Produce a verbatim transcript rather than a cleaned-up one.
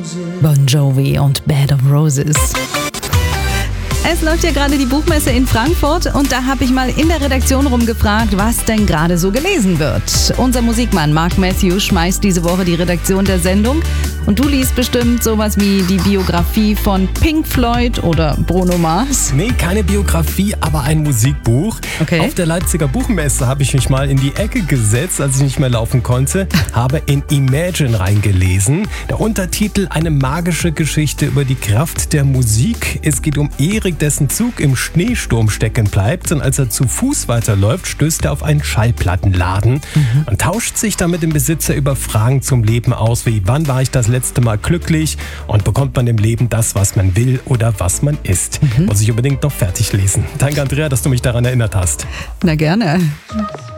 Bon Jovi und Bed of Roses. Es läuft ja gerade die Buchmesse in Frankfurt und da habe ich mal in der Redaktion rumgefragt, was denn gerade so gelesen wird. Unser Musikmann Mark Matthews schmeißt diese Woche die Redaktion der Sendung und du liest bestimmt sowas wie die Biografie von Pink Floyd oder Bruno Mars. Nee, keine Biografie, aber ein Musikbuch. Okay. Auf der Leipziger Buchmesse habe ich mich mal in die Ecke gesetzt, als ich nicht mehr laufen konnte, habe in Imagine reingelesen. Der Untertitel: Eine magische Geschichte über die Kraft der Musik. Es geht um Erik, dessen Zug im Schneesturm stecken bleibt, und als er zu Fuß weiterläuft, stößt er auf einen Schallplattenladen mhm. und tauscht sich dann mit dem Besitzer über Fragen zum Leben aus, wie: Wann war ich das letzte Mal glücklich, und bekommt man im Leben das, was man will oder was man ist? Mhm. Muss ich unbedingt noch fertig lesen. Danke, Andrea, dass du mich daran erinnert hast. Na gerne.